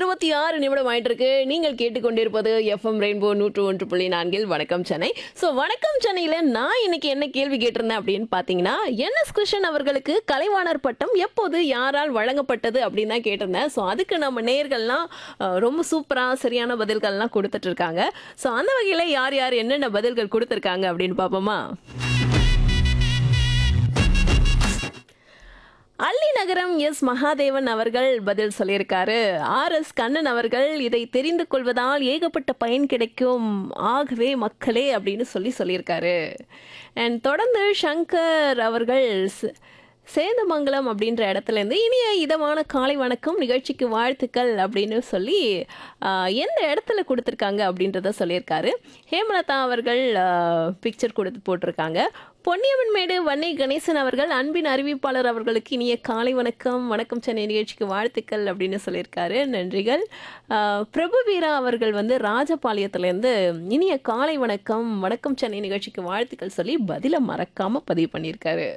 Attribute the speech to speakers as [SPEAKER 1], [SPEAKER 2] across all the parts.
[SPEAKER 1] 8:26 ஆயிட்டு இருக்கு. நீங்கள் கேட்டுக்கொண்டிருப்பது எஃப்எம் ரெயின்போ 101.4 வணக்கம் சென்னை. ஸோ வணக்கம் சென்னையில் நான் இன்னைக்கு என்ன கேள்வி கேட்டிருந்தேன் அப்படின்னு பார்த்தீங்கன்னா, என்எஸ் கிருஷ்ணன் அவர்களுக்கு கலைவாணர் பட்டம் எப்போது யாரால் வழங்கப்பட்டது அப்படின்னு தான் கேட்டிருந்தேன். ஸோ அதுக்கு நம்ம நேயர்கள்லாம் ரொம்ப சூப்பராக சரியான பதில்கள்லாம் கொடுத்துட்டு இருக்காங்க. ஸோ அந்த வகையில் யார் யார் என்னென்ன பதில்கள் கொடுத்துருக்காங்க அப்படின்னு பார்ப்போமா? அள்ளி நகரம் எஸ் மகாதேவன் அவர்கள் பதில் சொல்லியிருக்காரு. ஆர்.எஸ். கண்ணன் அவர்கள் இதை தெரிந்து கொள்வதால் ஏகப்பட்ட பயன் கிடைக்கும், ஆகவே மக்களே அப்படின்னு சொல்லியிருக்காரு. அண்ட் தொடர்ந்து சங்கர் அவர்கள் சேந்தமங்கலம் அப்படின்ற இடத்துலேருந்து இனிய இதமான காலை வணக்கம், நிகழ்ச்சிக்கு வாழ்த்துக்கள் அப்படின்னு சொல்லி எந்த இடத்துல கொடுத்துருக்காங்க அப்படின்றத சொல்லியிருக்காரு. ஹேமலதா அவர்கள் பிக்சர் கொடுத்து போட்டிருக்காங்க. பொன்னியம்மன் மேடு வன்னை கணேசன் அவர்கள் அன்பின் அறிவிப்பாளர் அவர்களுக்கு இனிய காலை வணக்கம், வணக்கம் சென்னை நிகழ்ச்சிக்கு வாழ்த்துக்கள் அப்படின்னு சொல்லியிருக்காரு. நன்றிகள். பிரபு வீரா அவர்கள் ராஜபாளையத்துலேருந்து இனிய காலை வணக்கம், வணக்கம் சென்னை நிகழ்ச்சிக்கு வாழ்த்துக்கள் சொல்லி பதிலை மறக்காம பதிவு பண்ணியிருக்காரு.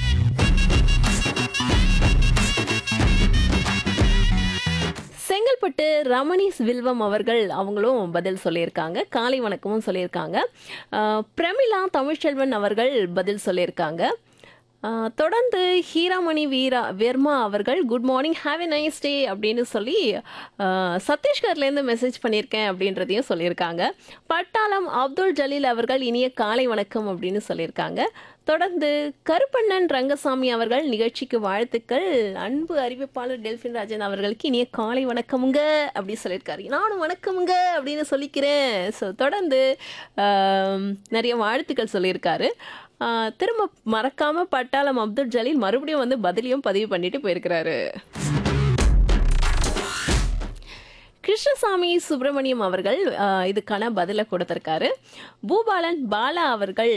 [SPEAKER 1] செங்கல்பட்டு ரமணீஸ் வில்வம் அவங்களும் பதில் சொல்லியிருக்காங்க, காலை வணக்கமும் சொல்லியிருக்காங்க. பிரமிளா தமிழ்ச்செல்வன் அவர்கள் பதில் சொல்லியிருக்காங்க. தொடர்ந்து ஹீராமணி வெர்மா அவர்கள் good morning, have a nice day அப்படின்னு சொல்லி சத்தீஸ்கர்லேருந்து மெசேஜ் பண்ணியிருக்கேன் அப்படின்றதையும் சொல்லியிருக்காங்க. பட்டாளம் அப்துல் ஜலீல் அவர்கள் இனிய காலை வணக்கம் அப்படின்னு சொல்லியிருக்காங்க. தொடர்ந்து கருப்பண்ணன் ரங்கசாமி அவர்கள் நிகழ்ச்சிக்கு வாழ்த்துக்கள், அன்பு அறிவிப்பாளர் டெல்பின் ராஜன் அவர்களுக்கு இனிய காலை வணக்கமுங்க அப்படி சொல்லியிருக்காரு. நானும் வணக்கமுங்க அப்படின்னு சொல்லிக்கிறேன். ஸோ தொடர்ந்து நிறைய வாழ்த்துக்கள் சொல்லியிருக்காரு. திரும்ப மறக்காம பட்டாளம் அப்துல் ஜலீல் மறுபடியும் பதிலையும் பதிவு பண்ணிட்டு போயிருக்கிறாரு. கிருஷ்ணசாமி சுப்பிரமணியம் அவர்கள் இதுக்கான பதிலை கொடுத்திருக்காரு. பூபாலன் பாலா அவர்கள்